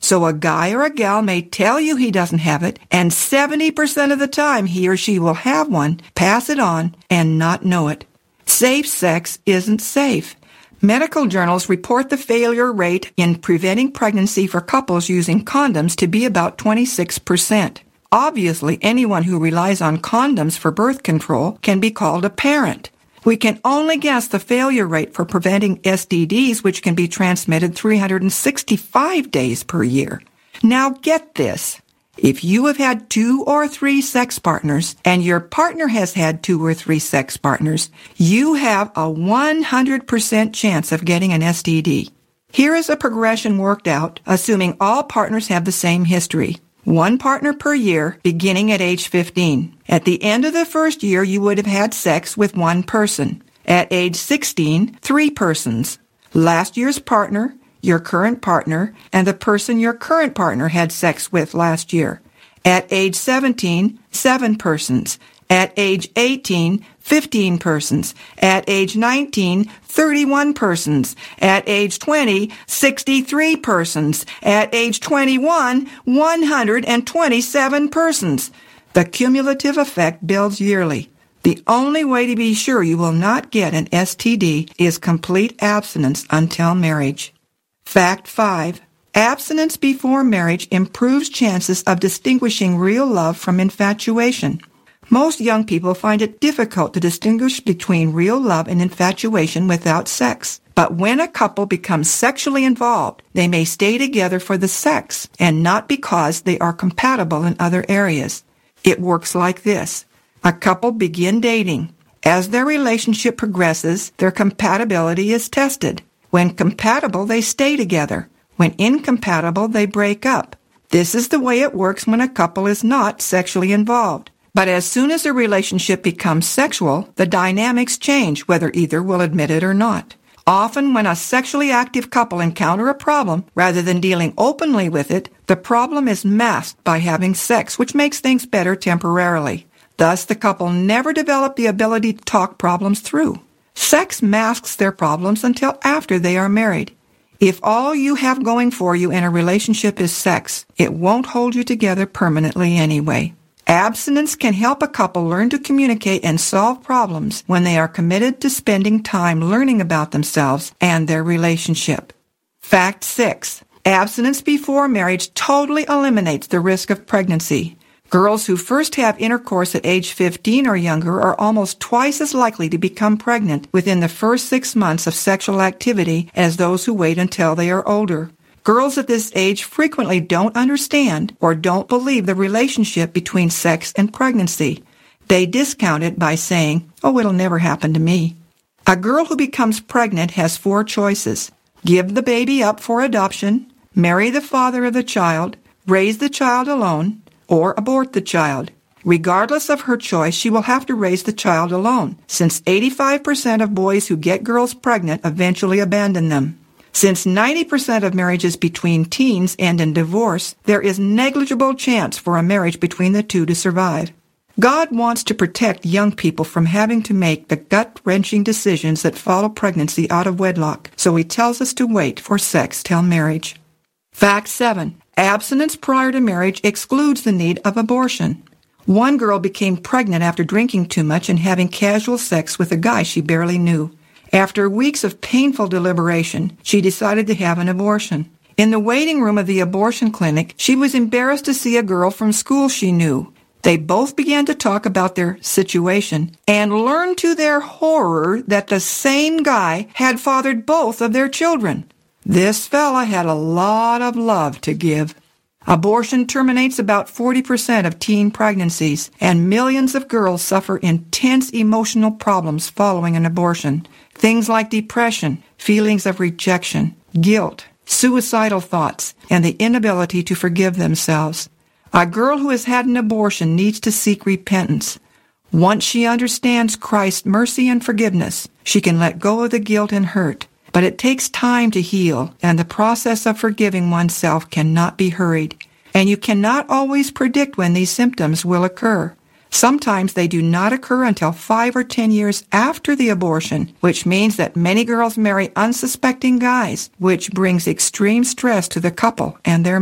So a guy or a gal may tell you he doesn't have it, and 70% of the time he or she will have one, pass it on, and not know it. Safe sex isn't safe. Medical journals report the failure rate in preventing pregnancy for couples using condoms to be about 26%. Obviously, anyone who relies on condoms for birth control can be called a parent. We can only guess the failure rate for preventing STDs, which can be transmitted 365 days per year. Now get this. If you have had 2 or 3 sex partners and your partner has had 2 or 3 sex partners, you have a 100% chance of getting an STD. Here is a progression worked out, assuming all partners have the same history. 1 partner per year, beginning at age 15. At the end of the first year, you would have had sex with 1 person. At age 16, 3 persons. Last year's partner, your current partner, and the person your current partner had sex with last year. At age 17, 7 persons. At age 18, 15 persons. At age 19, 31 persons. At age 20, 63 persons. At age 21, 127 persons. The cumulative effect builds yearly. The only way to be sure you will not get an STD is complete abstinence until marriage. Fact 5. Abstinence before marriage improves chances of distinguishing real love from infatuation. Most young people find it difficult to distinguish between real love and infatuation without sex. But when a couple becomes sexually involved, they may stay together for the sex and not because they are compatible in other areas. It works like this. A couple begin dating. As their relationship progresses, their compatibility is tested. When compatible, they stay together. When incompatible, they break up. This is the way it works when a couple is not sexually involved. But as soon as a relationship becomes sexual, the dynamics change, whether either will admit it or not. Often when a sexually active couple encounter a problem, rather than dealing openly with it, the problem is masked by having sex, which makes things better temporarily. Thus, the couple never develop the ability to talk problems through. Sex masks their problems until after they are married. If all you have going for you in a relationship is sex, it won't hold you together permanently anyway. Abstinence can help a couple learn to communicate and solve problems when they are committed to spending time learning about themselves and their relationship. Fact 6. Abstinence before marriage totally eliminates the risk of pregnancy. Girls who first have intercourse at age 15 or younger are almost twice as likely to become pregnant within the first 6 months of sexual activity as those who wait until they are older. Girls at this age frequently don't understand or don't believe the relationship between sex and pregnancy. They discount it by saying, "Oh, it'll never happen to me." A girl who becomes pregnant has 4 choices. Give the baby up for adoption, marry the father of the child, raise the child alone, or abort the child. Regardless of her choice, she will have to raise the child alone, since 85% of boys who get girls pregnant eventually abandon them. Since 90% of marriages between teens end in divorce, there is negligible chance for a marriage between the two to survive. God wants to protect young people from having to make the gut-wrenching decisions that follow pregnancy out of wedlock, so He tells us to wait for sex till marriage. Fact 7. Abstinence prior to marriage excludes the need of abortion. One girl became pregnant after drinking too much and having casual sex with a guy she barely knew. After weeks of painful deliberation, she decided to have an abortion. In the waiting room of the abortion clinic, she was embarrassed to see a girl from school she knew. They both began to talk about their situation and learned to their horror that the same guy had fathered both of their children. This fella had a lot of love to give. Abortion terminates about 40% of teen pregnancies, and millions of girls suffer intense emotional problems following an abortion. Things like depression, feelings of rejection, guilt, suicidal thoughts, and the inability to forgive themselves. A girl who has had an abortion needs to seek repentance. Once she understands Christ's mercy and forgiveness, she can let go of the guilt and hurt. But it takes time to heal, and the process of forgiving oneself cannot be hurried. And you cannot always predict when these symptoms will occur. Sometimes they do not occur until 5 or 10 years after the abortion, which means that many girls marry unsuspecting guys, which brings extreme stress to the couple and their